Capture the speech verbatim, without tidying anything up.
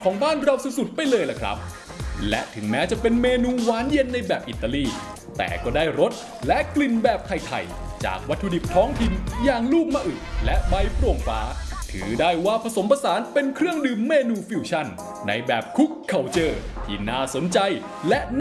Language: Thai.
ของบ้านเราสุดๆไปเลยล่ะครับและถึงแม้จะเป็นเมนูหวานเย็นในแบบอิตาลีแต่ก็ได้รสและกลิ่นแบบไทยๆจากวัตถุดิบท้องถิ่นอย่างลูกมะอึและใบโปร่งฟ้าถือได้ว่าผสมผสานเป็นเครื่องดื่มเมนูฟิวชั่นในแบบคุกเคาเจอร์ที่น่าสนใจและ